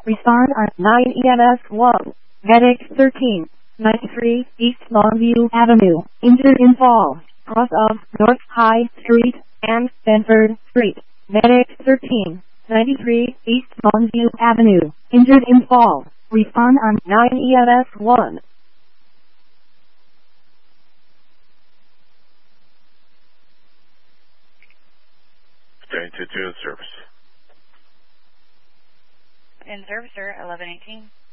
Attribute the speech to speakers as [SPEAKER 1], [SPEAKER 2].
[SPEAKER 1] Respond on 9 EMS 1. Medic 13. 93 East Longview Avenue. Injured in fall. Cross of North High Street and Benford Street. Medic 13. 93 East Longview Avenue. Injured in fall. Respond on 9 EMS 1.
[SPEAKER 2] Staying to in service.
[SPEAKER 3] In service, sir, 1118.